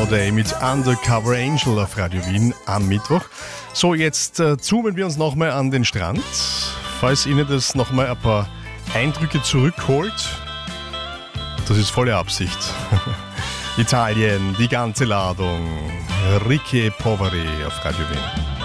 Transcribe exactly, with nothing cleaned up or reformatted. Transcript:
Day mit Undercover Angel auf Radio Wien am Mittwoch. So, jetzt äh, zoomen wir uns nochmal an den Strand. Falls Ihnen das nochmal ein paar Eindrücke zurückholt, das ist volle Absicht. Italien, die ganze Ladung. Ricche Poveri auf Radio Wien.